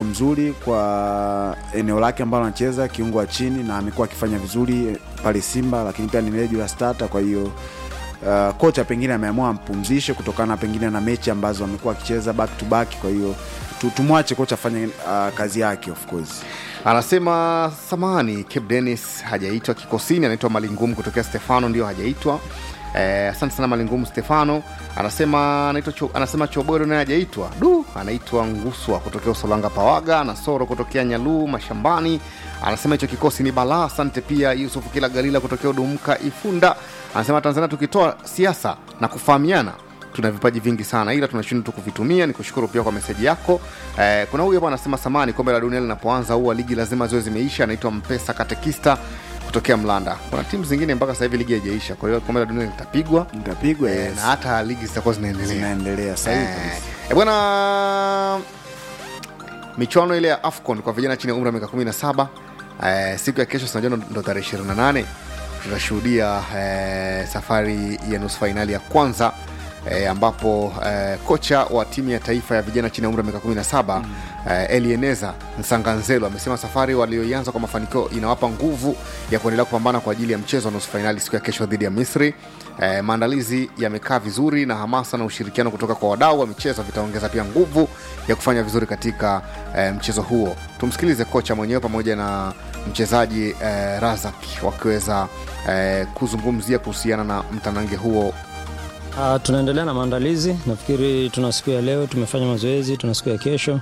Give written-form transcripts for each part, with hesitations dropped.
mzuri kwa eneo lake ambalo anacheza kiungo wa chini, na amekuwa akifanya vizuri pale Simba, lakini pia ni regular starter. Kwa hiyo kocha pengine ameamua mpumzishe kutokana pengine na mechi ambazo amekuwa akicheza back to back. Kwa hiyo tumwache kocha afanye kazi yake. Of course anasema samani Cape Dennis hajaitwa kikosini, anaitwa Malingumu kutokea Stefano ndio hajaitwa. Asante sana Malingumu Stefano. Anasema Choboro naye hajaitwa. Anaitwa Nguswa kutokea Usolanga Pawaga, na Soro kutokea Nyalu Mashambani. Anasema hicho kikosi ni balaa. Asante pia Yusuf Kila Galila kutokea Udumka Ifunda. Anasema Tanzania tukitoa siasa na kufahamiana tuna vipaji vingi sana, ila tunashindwa tu kuvitumia. Nikushukuru pia kwa message yako. Kuna huyu hapa anasema samani kombe la dunia linapoanza huwa ligi lazima zoe zimeisha. Anaitwa Mpesa Katekista kutokea Mlanda. Kuna timu zingine mpaka sasa hivi ligi haijaisha, kwa hiyo kombe la dunia litapigwa yes. Na hata ligi zitakuwa zinaendelea sasa hivi. Bwana, michuano ile ya AFCON kwa vijana chini ya umri wa miaka 17 siku ya kesho sanjano ndo tarehe 28 tutashuhudia safari ya nusu finali ya kwanza ambapo kocha wa timu ya taifa ya vijana chini ya umri wa miaka 17 Elieneza Nsanganzelo amesema safari walioianza kwa mafanikio inawapa nguvu ya kuendelea kupambana kwa ajili ya mchezo wa nusu finali siku ya kesho dhidi ya Misri. Maandalizi yamekaa vizuri na hamasa na ushirikiano kutoka kwa wadau wa michezo vitaongeza pia nguvu ya kufanya vizuri katika mchezo huo. Tumsikilize kocha mwenyewe pamoja na mchezaji Razak wakiweza kuzungumzia kuhusiana na mtanange huo. Tunaendelea na maandalizi. Nafikiri tuna siku ya leo tumefanya mazoezi, tuna siku ya kesho.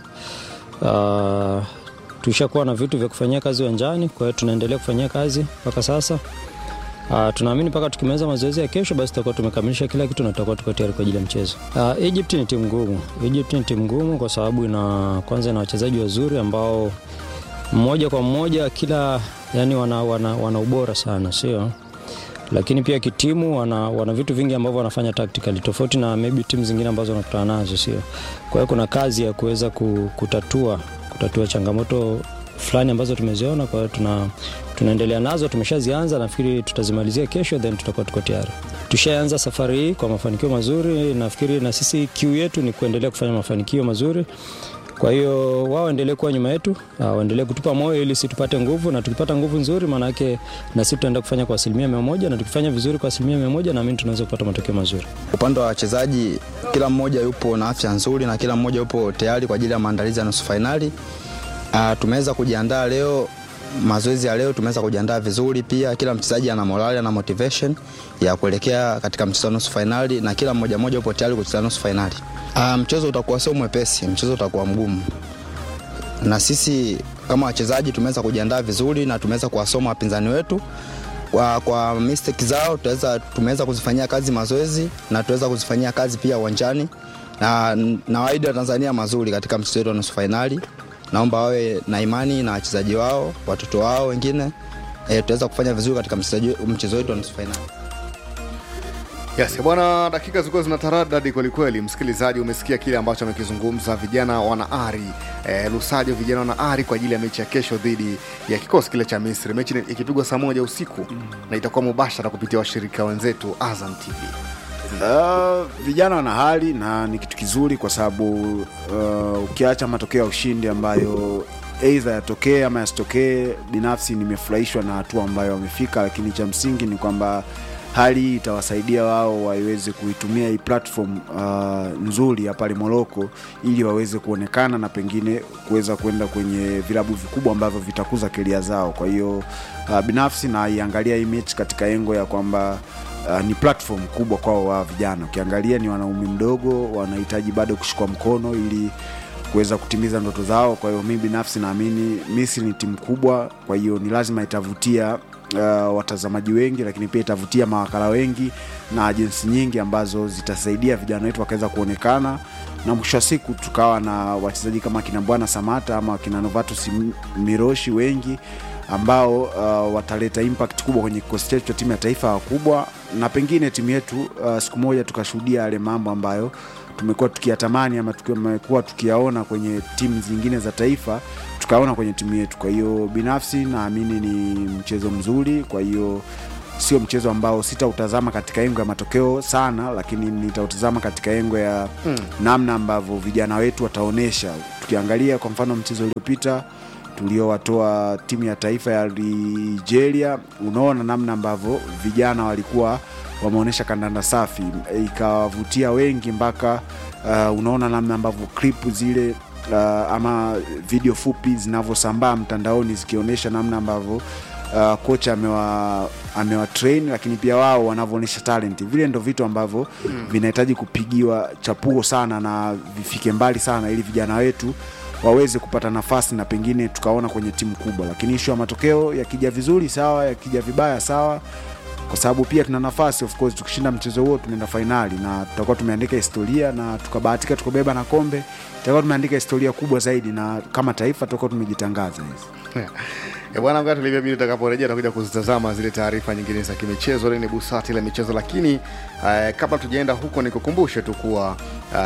Tushakuwa na vitu vya kufanyia kazi uwanjani, kwa hiyo tunaendelea kufanyia kazi mpaka sasa. Tunaamini mpaka tukimaliza mazoezi ya kesho basi tutakuwa tumekamilisha kila kitu na tutakuwa tuko tayari kwa ajili ya mchezo. Egypt ni timu ngumu. Egypt ni timu ngumu kwa sababu kwanza ina wachezaji wazuri ambao mmoja kwa mmoja kila yani wana ubora sana, sio? Lakini pia kitimu wana vitu vingi ambavyo wanafanya tactically tofauti na maybe timu zingine ambazo wanakutana nazo, sio? Kwa hiyo kuna kazi ya kuweza kutatua changamoto fulani ambazo tumeziona. Kwa hiyo tunaendelea nazo, tumeshazianza, nafikiri tutazimalizia kesho then tutakuwa tuko tayari. Tushaanza safari hii kwa mafanikio mazuri, nafikiri na sisi kiu yetu ni kuendelea kufanya mafanikio mazuri. Kwa hiyo wao endelee kuwa nyuma yetu, waendelee kutupa moyo ili sisi tupate nguvu, na tukipata nguvu nzuri maana yake na sisi tutaenda kufanya kwa 100%, na tukifanya vizuri kwa 100% na mimi tunaweza kupata matokeo mazuri. Upande wa wachezaji kila mmoja yupo na afya nzuri na kila mmoja yupo tayari kwa ajili ya maandalizi ya nusu finali. Tumeweza kujiandaa leo, mazoezi ya leo tumeweza kujiandaa vizuri, pia kila mchezaji ana morale na motivation ya kuelekea katika mchezo wa nusu finali, na kila mmoja yupo tayari kucheza nusu finali. Mchezo utakuwa sio mwepesi, mchezo utakuwa mgumu. Na sisi kama wachezaji tumeweza kujiandaa vizuri na tumeweza kuwasoma wapinzani wetu kwa mistake zao, tumeweza kuzifanyia kazi mazoezi na tuweza kuzifanyia kazi pia uwanjani, na waidi wa Tanzania mazuri katika mchezo wetu wa nusu finali. Naomba wawe na imani na wachezaji wao, watoto wao wengine, tuweza kufanya vizuri katika mchezo wetu wa nusu finali. Yes, bwana, dakika zilikuwa zinataradadi kweli kweli. Msikilizaji, umesikia kile ambacho amekizungumza. Vijana wana ari, Lusajo vijana wana ari kwa ajili ya mechi ya kesho dhidi ya kikosi kile cha Misri. Mechi ikipigwa saa 1 usiku na itakuwa mubashara kupitia washirika wenzetu Azam TV. Vijana wana hali na ni kitu kizuri kwa sababu ukiacha matokeo ya ushindi ambayo either yatokee ama yasitokee, binafsi nimefurahishwa na hatua ambayo wamefika, lakini cha msingi ni kwamba hali itawasaidia wao waweze kuitumia hii platform nzuri ya pale Morocco ili waweze kuonekana na pengine kuweza kwenda kwenye vilabu vikubwa ambavyo vitakuza career zao. Kwa hiyo binafsi na iangalia hii mechi katika engo ya kwamba ni platform kubwa kwao wa vijana. Ukiangalia ni wanaume mdogo, wanahitaji bado kushikwa mkono ili kuweza kutimiza ndoto zao. Kwa hiyo mimi binafsi naamini Misri ni timu kubwa, kwa hiyo ni lazima itavutia watazamaji wengi, lakini pia itavutia mawakala wengi na agency nyingi ambazo zitasaidia vijana wetu wakaweza kuonekana, na mwisho wa siku tukawa na wachezaji kama kina Bwana Samata ama kina Novatus Miroshi wengi ambao wataleta impact kubwa kwenye kikosi chetu cha timu ya taifa wakubwa, na pengine timu yetu siku moja tukashuhudia yale mambo ambayo tumekuwa tukiyatamani ama tumekuwa tukiyaona kwenye timu zingine za taifa tukaona kwenye timu yetu. Kwa hiyo binafsi naamini ni mchezo mzuri. Kwa hiyo sio mchezo ambao sitautazama katika engo ya matokeo sana, lakini nitautazama katika engo ya namna ambavyo vijana wetu wataonesha. Tukiangalia kwa mfano mchezo uliopita tuliowatoa timu ya taifa ya Nigeria, unaona namna ambavyo vijana walikuwa wameonesha kandanda safi, ikawavutia wengi mpaka unaona namna ambavyo clip zile ama video fupi zinavyosambaa mtandaoni zikionyesha namna ambavyo kocha amewa train, lakini pia wao wanavyoonyesha talent. Vile ndio vitu ambavyo vinahitaji kupigiwa chapuo sana na vifike mbali sana, ili vijana wetu waweze kupata nafasi na pengine tukaona kwenye timu kubwa. Lakini issue ya matokeo yakija vizuri sawa, yakija vibaya sawa, kwa sababu pia tuna nafasi, of course tukishinda mchezo huo tunaenda finali na tutakuwa tumeandika historia, na tukabahatika tukabeba na kombe, tutakuwa tumeandika historia kubwa zaidi, na kama taifa tutakuwa tumejitangaza hizi. Bwana Mgata, tulivyo mimi tutakaporejea tutakuja kuzitazama zile taarifa nyingine za kimichezo. Leo ni busati la michezo, lakini kabla tujaenda huko nikukumbushe tu kuwa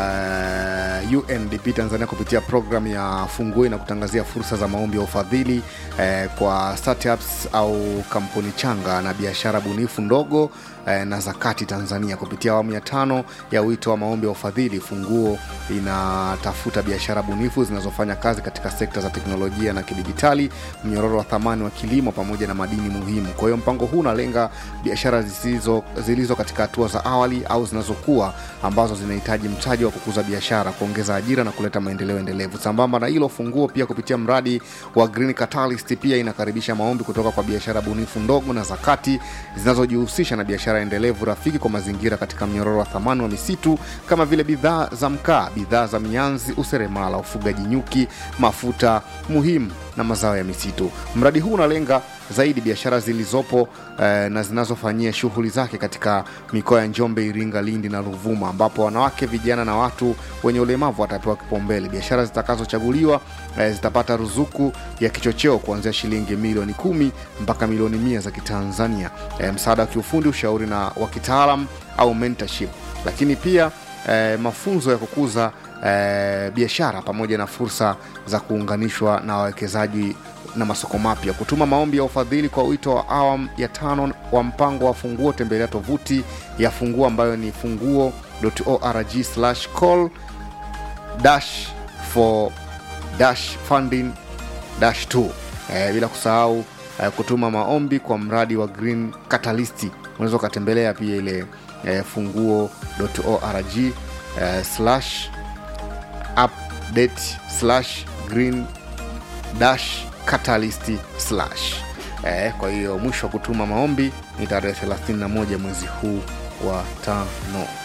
UNDP Tanzania kupitia program ya Fungue na kutangazia fursa za maombi ya ufadhili kwa startups au kampuni changa na biashara bunifu ndogo na zakati Tanzania. Kupitia awamu ya 5 ya wito wa maombi ya ufadhili, Funguo inatafuta biashara bunifu zinazofanya kazi katika sekta za teknolojia na kidijitali, mnyororo wa thamani wa kilimo pamoja na madini muhimu. Kwa hiyo mpango huu unalenga biashara zilizo katika hatua za awali au zinazokuwa, ambazo zinahitaji mtaji wa kukuza biashara, kuongeza ajira na kuleta maendeleo endelevu. Sambamba na hilo, Funguo pia kupitia mradi wa Green Catalyst pia inakaribisha maombi kutoka kwa biashara bunifu ndogo na zakati zinazojihusisha na biashara endelevu rafiki kwa mazingira katika mnyororo wa thamani wa misitu, kama vile bidhaa za mkaa, bidhaa za mianzi, useremala, ufugaji nyuki, mafuta muhimu na mazao ya misitu. Mradi huu unalenga zaidi biashara zilizopo na zinazofanyia shughuli zake katika mikoa ya Njombe, Iringa, Lindi na Ruvuma, ambapo wanawake, vijana na watu wenye ulemavu watapewa kipaumbele. Biashara zitakazochaguliwa zitapata ruzuku ya kichocheo kuanzia shilingi milioni 10 mpaka milioni 100 za Kitanzania, msaada wa kiufundi, ushauri na wa kitaalamu au mentorship, lakini pia mafunzo ya kukuza biashara pamoja na fursa za kuunganishwa na wawekezaji na masoko mapya. Kutuma maombi ya ufadhili kwa wito wa awamu ya 5 wa mpango wa Funguo, tembelea tovuti ya Funguo ambayo ni funguo.org/call-for-funding-2. Bila kusahau kutuma maombi kwa mradi wa Green Catalyst, unaweza kutembelea pia ile funguo.org/update/green-catalyst/. Kwa hiyo mwisho wa kutuma maombi ni tarehe 31 mwezi huu wa 5.